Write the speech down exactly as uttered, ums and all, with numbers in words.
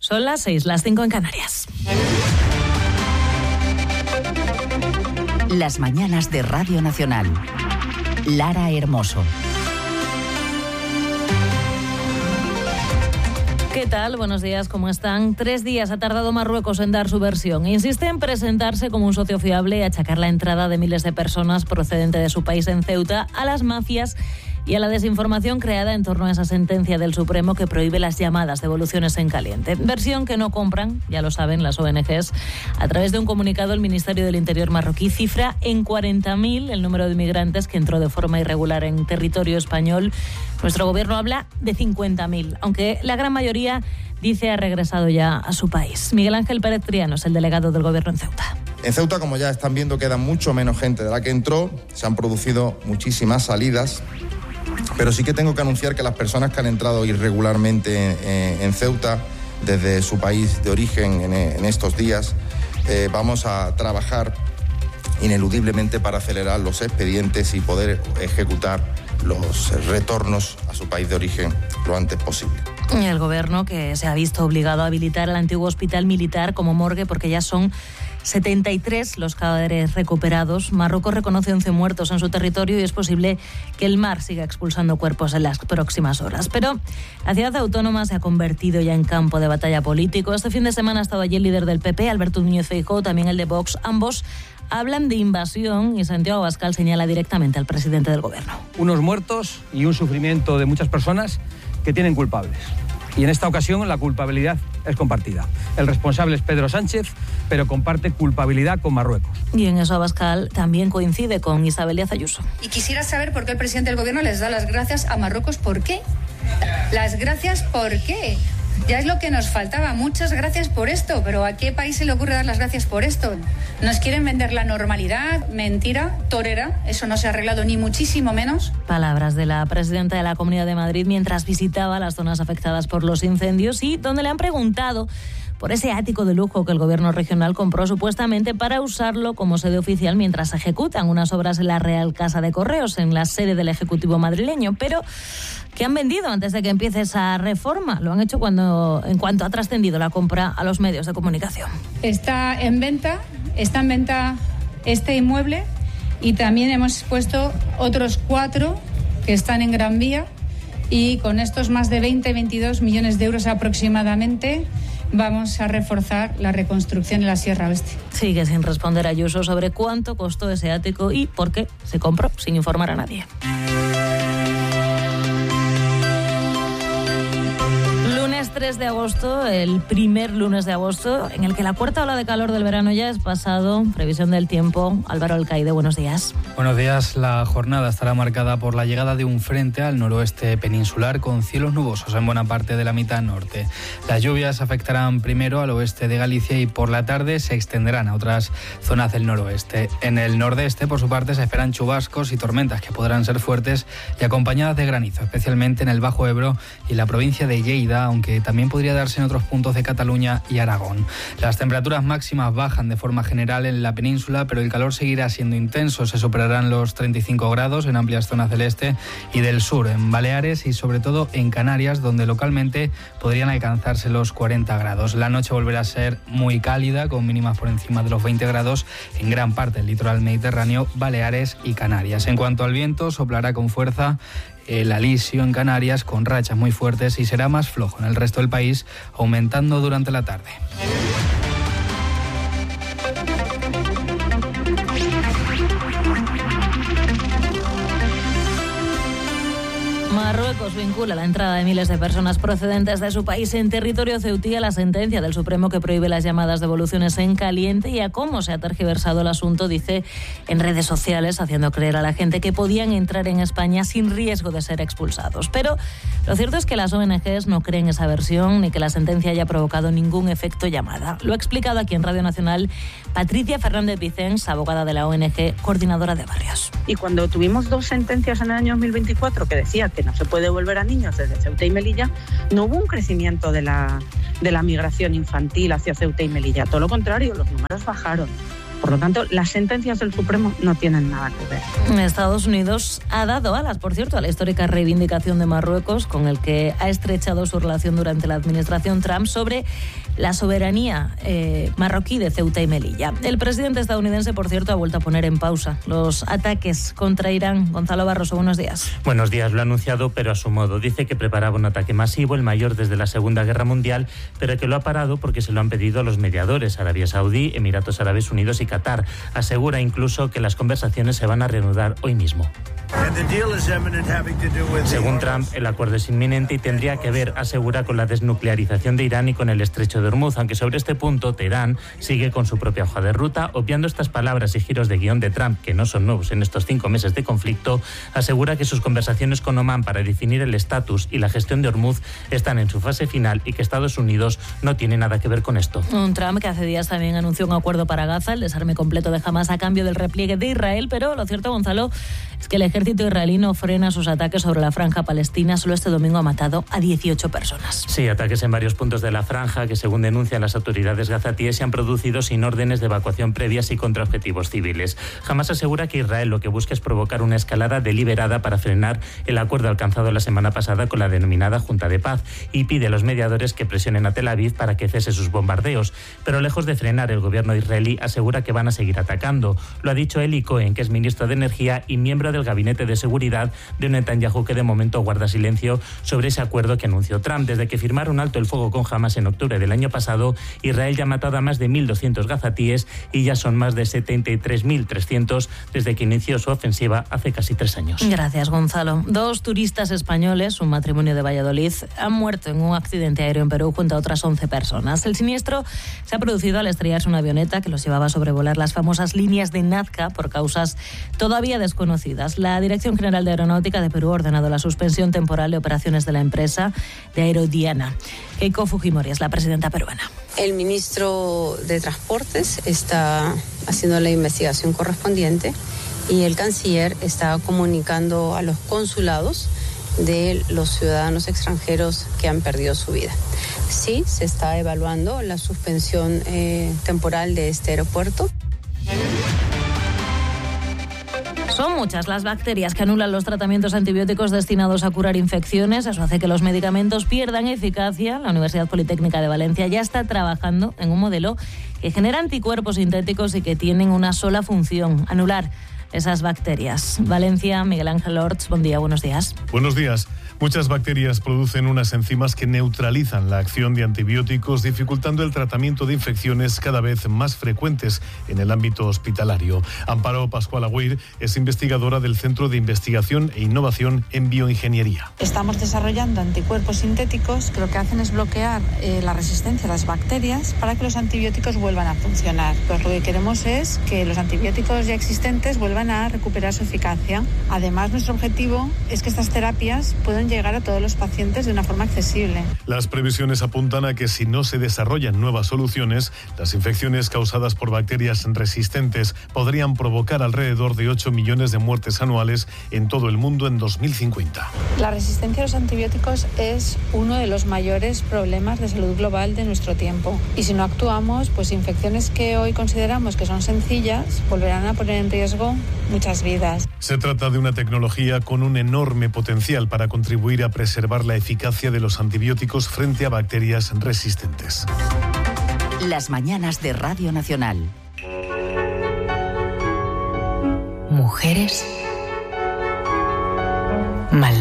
Son las seis, las cinco en Canarias. Las mañanas de Radio Nacional. Lara Hermoso. ¿Qué tal? Buenos días, ¿cómo están? Tres días ha tardado Marruecos en dar su versión. Insiste en presentarse como un socio fiable y achacar la entrada de miles de personas procedentes de su país en Ceuta a las mafias y a la desinformación creada en torno a esa sentencia del Supremo que prohíbe las llamadas devoluciones en caliente. Versión que no compran, ya lo saben las O N Ges. A través de un comunicado, el Ministerio del Interior marroquí cifra en cuarenta mil el número de inmigrantes que entró de forma irregular en territorio español. Nuestro gobierno habla de cincuenta mil, aunque la gran mayoría dice ha regresado ya a su país. Miguel Ángel Pérez Triano es el delegado del gobierno en Ceuta. En Ceuta, como ya están viendo, queda mucho menos gente de la que entró. Se han producido muchísimas salidas. Pero sí que tengo que anunciar que las personas que han entrado irregularmente en, en Ceuta, desde su país de origen en, en estos días, eh, vamos a trabajar ineludiblemente para acelerar los expedientes y poder ejecutar los retornos a su país de origen lo antes posible. El gobierno, que se ha visto obligado a habilitar el antiguo hospital militar como morgue porque ya son setenta y tres los cadáveres recuperados. Marruecos reconoce once muertos en su territorio y es posible que el mar siga expulsando cuerpos en las próximas horas. Pero la ciudad autónoma se ha convertido ya en campo de batalla político. Este fin de semana ha estado allí el líder del P P, Alberto Núñez Feijóo, también el de Vox. Ambos hablan de invasión y Santiago Abascal señala directamente al presidente del gobierno. Unos muertos y un sufrimiento de muchas personas que tienen culpables. Y en esta ocasión la culpabilidad es compartida. El responsable es Pedro Sánchez, pero comparte culpabilidad con Marruecos. Y en eso Abascal también coincide con Isabel Díaz Ayuso. Y quisiera saber por qué el presidente del gobierno les da las gracias a Marruecos. ¿Por qué? Las gracias, ¿por qué? Ya es lo que nos faltaba. Muchas gracias por esto, pero ¿a qué país se le ocurre dar las gracias por esto? Nos quieren vender la normalidad, mentira, torera. Eso no se ha arreglado ni muchísimo menos. Palabras de la presidenta de la Comunidad de Madrid mientras visitaba las zonas afectadas por los incendios y donde le han preguntado por ese ático de lujo que el gobierno regional compró supuestamente para usarlo como sede oficial mientras se ejecutan unas obras en la Real Casa de Correos, en la sede del Ejecutivo madrileño, pero que han vendido antes de que empiece esa reforma. Lo han hecho cuando, en cuanto ha trascendido la compra a los medios de comunicación. Está en venta, está en venta este inmueble y también hemos puesto otros cuatro que están en Gran Vía y con estos más de veinte, veintidós millones de euros aproximadamente vamos a reforzar la reconstrucción en la Sierra Oeste. Sigue sin responder Ayuso sobre cuánto costó ese ático y por qué se compró sin informar a nadie. tres de agosto, el primer lunes de agosto, en el que la cuarta ola de calor del verano ya es pasado. Previsión del tiempo. Álvaro Alcaide, buenos días. Buenos días. La jornada estará marcada por la llegada de un frente al noroeste peninsular con cielos nubosos en buena parte de la mitad norte. Las lluvias afectarán primero al oeste de Galicia y por la tarde se extenderán a otras zonas del noroeste. En el nordeste, por su parte, se esperan chubascos y tormentas que podrán ser fuertes y acompañadas de granizo, especialmente en el Bajo Ebro y la provincia de Lleida, aunque también podría darse en otros puntos de Cataluña y Aragón. Las temperaturas máximas bajan de forma general en la península, pero el calor seguirá siendo intenso. Se superarán los treinta y cinco grados en amplias zonas del este y del sur, en Baleares y sobre todo en Canarias, donde localmente podrían alcanzarse los cuarenta grados. La noche volverá a ser muy cálida, con mínimas por encima de los veinte grados en gran parte del litoral mediterráneo, Baleares y Canarias. En cuanto al viento, soplará con fuerza el alisio en Canarias con rachas muy fuertes y será más flojo en el resto del país, aumentando durante la tarde. Marruecos vincula la entrada de miles de personas procedentes de su país en territorio ceutí a la sentencia del Supremo que prohíbe las llamadas devoluciones en caliente y a cómo se ha tergiversado el asunto, dice en redes sociales, haciendo creer a la gente que podían entrar en España sin riesgo de ser expulsados. Pero lo cierto es que las O N Ges no creen esa versión ni que la sentencia haya provocado ningún efecto llamada. Lo ha explicado aquí en Radio Nacional Patricia Fernández Vicens, abogada de la O N Ge, coordinadora de barrios. Y cuando tuvimos dos sentencias en el año dos mil veinticuatro que decía que no se puede devolver a niños desde Ceuta y Melilla, no hubo un crecimiento de la, de la migración infantil hacia Ceuta y Melilla. Todo lo contrario, los números bajaron. Por lo tanto, las sentencias del Supremo no tienen nada que ver. Estados Unidos ha dado alas, por cierto, a la histórica reivindicación de Marruecos, con el que ha estrechado su relación durante la administración Trump sobre la soberanía eh, marroquí de Ceuta y Melilla. El presidente estadounidense, por cierto, ha vuelto a poner en pausa los ataques contra Irán. Gonzalo Barroso, buenos días. Buenos días, lo ha anunciado, pero a su modo. Dice que preparaba un ataque masivo, el mayor desde la Segunda Guerra Mundial, pero que lo ha parado porque se lo han pedido los mediadores, Arabia Saudí, Emiratos Árabes Unidos y Qatar. Asegura incluso que las conversaciones se van a reanudar hoy mismo. Según Trump, el acuerdo es inminente y tendría que ver, asegura, con la desnuclearización de Irán y con el estrecho de Hormuz, aunque sobre este punto Teherán sigue con su propia hoja de ruta. Obviando estas palabras y giros de guión de Trump, que no son nuevos en estos cinco meses de conflicto, asegura que sus conversaciones con Omán para definir el estatus y la gestión de Hormuz están en su fase final y que Estados Unidos no tiene nada que ver con esto. Un Trump que hace días también anunció un acuerdo para Gaza, el desarme completo de Hamás a cambio del repliegue de Israel, pero lo cierto, Gonzalo, es que el ejército israelí no frena sus ataques sobre la franja palestina. Solo este domingo ha matado a dieciocho personas. Sí, ataques en varios puntos de la franja que, según denuncian las autoridades gazatíes, se han producido sin órdenes de evacuación previas y contra objetivos civiles. Hamás asegura que Israel lo que busca es provocar una escalada deliberada para frenar el acuerdo alcanzado la semana pasada con la denominada Junta de Paz y pide a los mediadores que presionen a Tel Aviv para que cese sus bombardeos. Pero lejos de frenar, el gobierno israelí asegura que van a seguir atacando. Lo ha dicho Eli Cohen, que es ministro de Energía y miembro del Gabinete de Seguridad de Netanyahu, que de momento guarda silencio sobre ese acuerdo que anunció Trump. Desde que firmaron alto el fuego con Hamás en octubre del año pasado, Israel ya ha matado a más de mil doscientos gazatíes y ya son más de setenta y tres mil trescientos desde que inició su ofensiva hace casi tres años. Gracias, Gonzalo. Dos turistas españoles, un matrimonio de Valladolid, han muerto en un accidente aéreo en Perú junto a otras once personas. El siniestro se ha producido al estrellarse una avioneta que los llevaba a sobrevolar las famosas líneas de Nazca por causas todavía desconocidas. La Dirección General de Aeronáutica de Perú ha ordenado la suspensión temporal de operaciones de la empresa de Aerodiana. Keiko Fujimori es la presidenta peruana. El ministro de Transportes está haciendo la investigación correspondiente y el canciller está comunicando a los consulados de los ciudadanos extranjeros que han perdido su vida. Sí, se está evaluando la suspensión eh, temporal de este aeropuerto. Son muchas las bacterias que anulan los tratamientos antibióticos destinados a curar infecciones. Eso hace que los medicamentos pierdan eficacia. La Universidad Politécnica de Valencia ya está trabajando en un modelo que genera anticuerpos sintéticos y que tienen una sola función: anular esas bacterias. Valencia, Miguel Ángel Orts, buen día, buenos días. Buenos días. Muchas bacterias producen unas enzimas que neutralizan la acción de antibióticos, dificultando el tratamiento de infecciones cada vez más frecuentes en el ámbito hospitalario. Amparo Pascual Agüir es investigadora del Centro de Investigación e Innovación en Bioingeniería. Estamos desarrollando anticuerpos sintéticos que lo que hacen es bloquear eh, la resistencia a las bacterias para que los antibióticos vuelvan a funcionar. Pues lo que queremos es que los antibióticos ya existentes vuelvan a recuperar su eficacia. Además, nuestro objetivo es que estas terapias puedan llegar a todos los pacientes de una forma accesible. Las previsiones apuntan a que si no se desarrollan nuevas soluciones, las infecciones causadas por bacterias resistentes podrían provocar alrededor de ocho millones de muertes anuales en todo el mundo en dos mil cincuenta. La resistencia a los antibióticos es uno de los mayores problemas de salud global de nuestro tiempo. Y si no actuamos, pues infecciones que hoy consideramos que son sencillas volverán a poner en riesgo muchas vidas. Se trata de una tecnología con un enorme potencial para contribuir a preservar la eficacia de los antibióticos frente a bacterias resistentes. Las mañanas de Radio Nacional. Mujeres mal